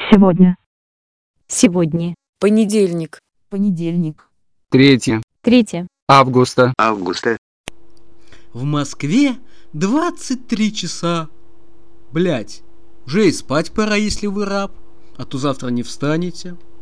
Сегодня. Сегодня. Понедельник. Понедельник. 3 3 августа. В Москве 23 часа. Блять, уже и спать пора, если вы раб, а то завтра не встанете.